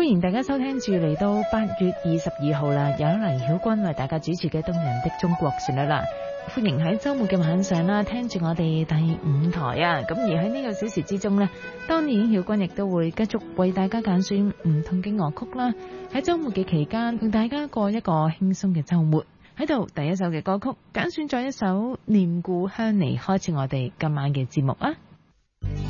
歡迎大家收聽住嚟到8月22號啦，有黎曉君為大家主持嘅動人的中國旋律啦。歡迎喺周末嘅晚上啦，聽住我哋第5台啊。咁而喺呢個小時之中呢，當然曉君亦都會繼續為大家揀選唔同嘅樂曲啦。喺周末嘅期間，同大家過一個輕鬆嘅周末。喺度第一首嘅歌曲揀選咗一首《念故鄉》嚟開始我哋今晚嘅節目啊。